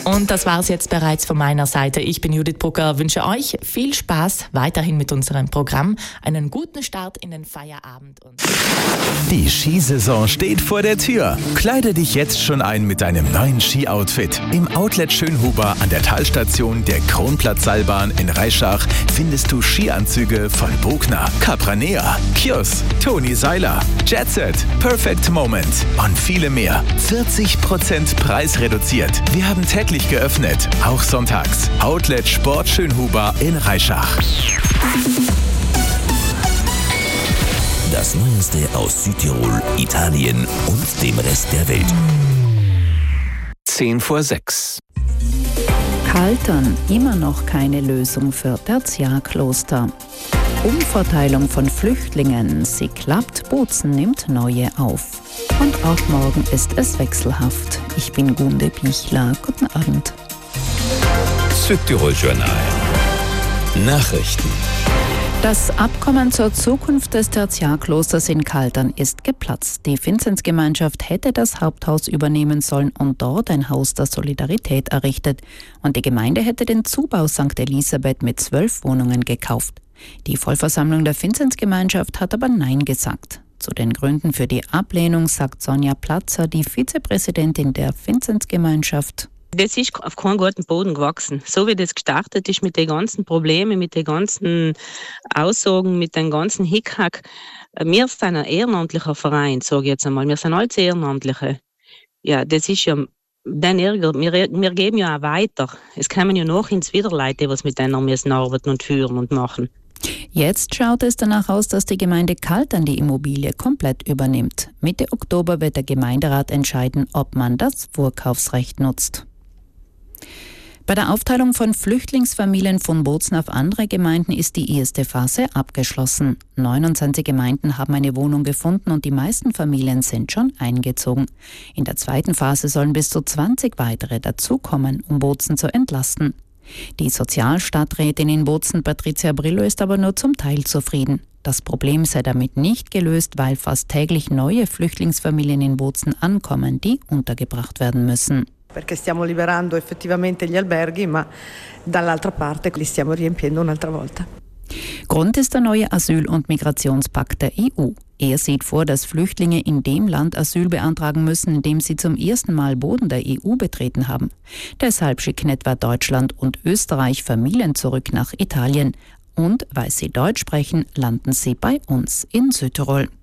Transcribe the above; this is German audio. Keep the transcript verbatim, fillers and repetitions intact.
Und das war es jetzt bereits von meiner Seite. Ich bin Judith Brucker, wünsche euch viel Spaß weiterhin mit unserem Programm, einen guten Start in den Feierabend. Und die Skisaison steht vor der Tür. Kleide dich jetzt schon ein mit deinem neuen Ski-Outfit. Im Outlet Schönhuber an der Talstation der Kronplatzseilbahn in Reischach findest du Skianzüge von Bogner, Capranea, Kjus, Toni Seiler, Jetset, Perfect Moment und viele mehr. vierzig Prozent Preis reduziert. Wir haben täglich geöffnet, auch sonntags. Outlet Sport Schönhuber in Reischach. Das Neueste aus Südtirol, Italien und dem Rest der Welt. Zehn vor sechs. Kaltern, immer noch keine Lösung für Tertiarkloster. Umverteilung von Flüchtlingen, sie klappt, Bozen nimmt neue auf. Und auch morgen ist es wechselhaft. Ich bin Gunde Bichler. Guten Abend. Südtirol Journal. Nachrichten. Das Abkommen zur Zukunft des Tertiarklosters in Kaltern ist geplatzt. Die Vinzenzgemeinschaft hätte das Haupthaus übernehmen sollen und dort ein Haus der Solidarität errichtet. Und die Gemeinde hätte den Zubau Sankt Elisabeth mit zwölf Wohnungen gekauft. Die Vollversammlung der Vinzenzgemeinschaft hat aber Nein gesagt. Zu den Gründen für die Ablehnung sagt Sonja Platzer, die Vizepräsidentin der Vinzenzgemeinschaft. Das ist auf keinen guten Boden gewachsen. So wie das gestartet ist mit den ganzen Problemen, mit den ganzen Aussagen, mit den ganzen Hickhack. Wir sind ein ehrenamtlicher Verein, sage ich jetzt einmal. Wir sind alles Ehrenamtliche. Ja, das ist ja den Ärger. Wir, wir geben ja auch weiter. Es kommen ja noch ins wieder Leute, die mit denen müssen arbeiten und führen und machen. Jetzt schaut es danach aus, dass die Gemeinde Kaltern die Immobilie komplett übernimmt. Mitte Oktober wird der Gemeinderat entscheiden, ob man das Vorkaufsrecht nutzt. Bei der Aufteilung von Flüchtlingsfamilien von Bozen auf andere Gemeinden ist die erste Phase abgeschlossen. neunundzwanzig Gemeinden haben eine Wohnung gefunden und die meisten Familien sind schon eingezogen. In der zweiten Phase sollen bis zu zwanzig weitere dazukommen, um Bozen zu entlasten. Die Sozialstadträtin in Bozen, Patricia Brillo, ist aber nur zum Teil zufrieden. Das Problem sei damit nicht gelöst, weil fast täglich neue Flüchtlingsfamilien in Bozen ankommen, die untergebracht werden müssen. Perché stiamo liberando effettivamente gli alberghi, ma dall'altra parte li stiamo riempiendo un'altra volta. Grund ist der neue Asyl- und Migrationspakt der E U. Er sieht vor, dass Flüchtlinge in dem Land Asyl beantragen müssen, in dem sie zum ersten Mal Boden der E U betreten haben. Deshalb schicken etwa Deutschland und Österreich Familien zurück nach Italien. Und weil sie Deutsch sprechen, landen sie bei uns in Südtirol.